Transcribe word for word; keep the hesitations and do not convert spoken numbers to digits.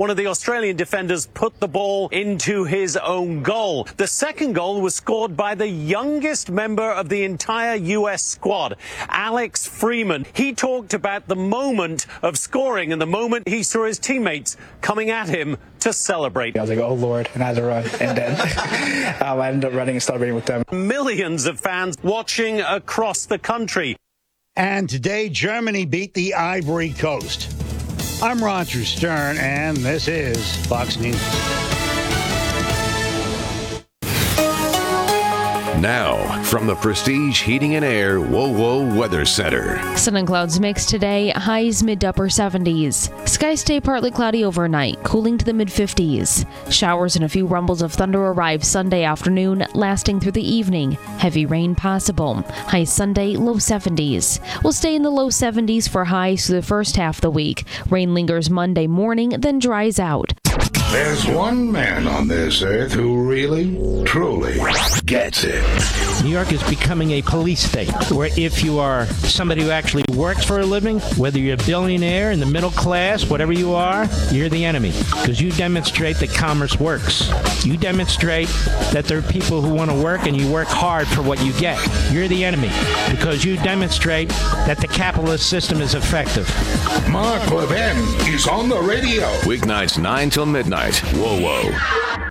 one of the Australian defenders put the ball into his own goal. The second goal was scored by the youngest member of the entire U S squad, Alex Freeman. He talked about the moment of scoring and the moment he saw his teammates coming at him to celebrate. I was like, oh, Lord, and I had to run. And then um, I ended up running and celebrating with them. Millions of fans watching across the country. And today, Germany beat the Ivory Coast. I'm Roger Stern, and this is Fox News. Now, from the Prestige Heating and Air WoWo Weather Center. Sun and clouds mix today, highs mid to upper seventies. Skies stay partly cloudy overnight, cooling to the mid fifties. Showers and a few rumbles of thunder arrive Sunday afternoon, lasting through the evening. Heavy rain possible. High Sunday, low seventies. We'll stay in the low seventies for highs through the first half of the week. Rain lingers Monday morning, then dries out. There's one man on this earth who really, truly gets it. New York is becoming a police state, where if you are somebody who actually works for a living, whether you're a billionaire, in the middle class, whatever you are, you're the enemy. Because you demonstrate that commerce works. You demonstrate that there are people who want to work and you work hard for what you get. You're the enemy. Because you demonstrate that the capitalist system is effective. Mark Levin is on the radio. Weeknights nine till midnight. Whoa, whoa.